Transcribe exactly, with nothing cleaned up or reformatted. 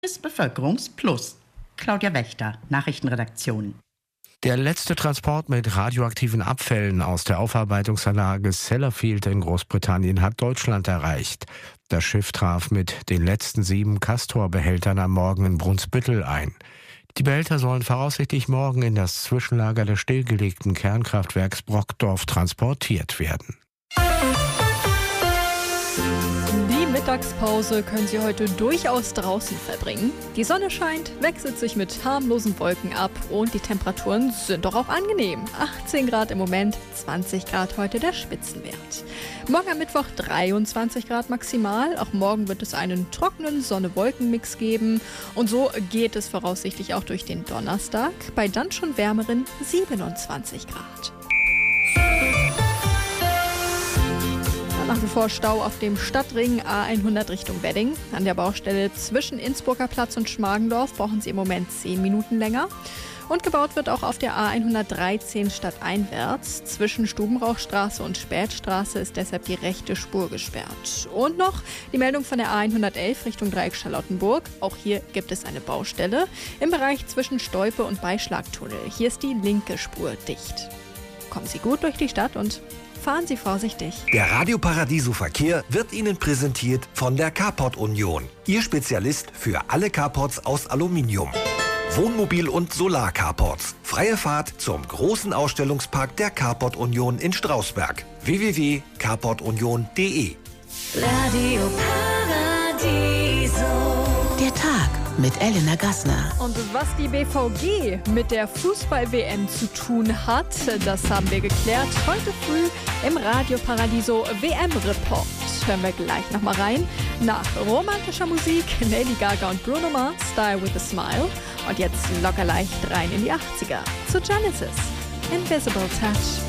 ist Bevölkerungsplus. Claudia Wächter, Nachrichtenredaktion. Der letzte Transport mit radioaktiven Abfällen aus der Aufarbeitungsanlage Sellafield in Großbritannien hat Deutschland erreicht. Das Schiff traf mit den letzten sieben Castor-Behältern am Morgen in Brunsbüttel ein. Die Behälter sollen voraussichtlich morgen in das Zwischenlager des stillgelegten Kernkraftwerks Brockdorf transportiert werden. Die Mittagspause können Sie heute durchaus draußen verbringen. Die Sonne scheint, wechselt sich mit harmlosen Wolken ab und die Temperaturen sind doch auch angenehm. achtzehn Grad im Moment, zwanzig Grad heute der Spitzenwert. Morgen am Mittwoch dreiundzwanzig Grad maximal. Auch morgen wird es einen trockenen Sonne-Wolken-Mix geben. Und so geht es voraussichtlich auch durch den Donnerstag bei dann schon wärmeren siebenundzwanzig Grad. Nach wie vor Stau auf dem Stadtring A hundert Richtung Wedding. An der Baustelle zwischen Innsbrucker Platz und Schmargendorf brauchen Sie im Moment zehn Minuten länger. Und gebaut wird auch auf der A hundertdreizehn stadteinwärts. Zwischen Stubenrauchstraße und Spätstraße ist deshalb die rechte Spur gesperrt. Und noch die Meldung von der A hundertelf Richtung Dreieck Charlottenburg. Auch hier gibt es eine Baustelle im Bereich zwischen Stolpe und Beischlagtunnel. Hier ist die linke Spur dicht. Kommen Sie gut durch die Stadt und fahren Sie vorsichtig. Der Radio Paradiso Verkehr wird Ihnen präsentiert von der Carport Union. Ihr Spezialist für alle Carports aus Aluminium. Wohnmobil- und Solar-Carports. Freie Fahrt zum großen Ausstellungspark der Carport Union in Strausberg. w w w punkt carport union punkt d e Radio Paradiso. Der Tag mit Elena Gassner. Und was die B V G mit der Fußball-W M zu tun hat, das haben wir geklärt heute früh im Radio Paradiso W M-Report. Hören wir gleich nochmal rein. Nach romantischer Musik Lady Gaga und Bruno Mars, Style with a Smile. Und jetzt locker leicht rein in die achtziger zu Genesis, Invisible Touch.